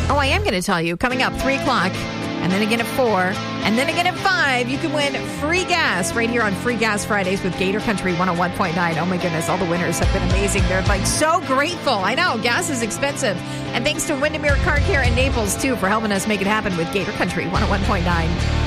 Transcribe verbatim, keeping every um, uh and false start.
Oh, I am going to tell you. Coming up, three o'clock, and then again at four, and then again at five, you can win free gas right here on Free Gas Fridays with Gator Country one oh one point nine. Oh, my goodness. All the winners have been amazing. They're, like, so grateful. I know. Gas is expensive. And thanks to Windermere Car Care in Naples, too, for helping us make it happen with Gator Country one oh one point nine.